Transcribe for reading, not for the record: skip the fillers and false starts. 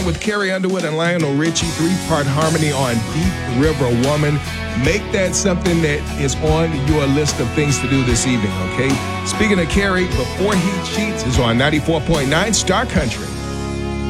along with Carrie Underwood and Lionel Richie, 3-part harmony on Deep River Woman. Make that something that is on your list of things to do this evening, okay? Speaking of Carrie, Before He Cheats is on 94.9 Star Country.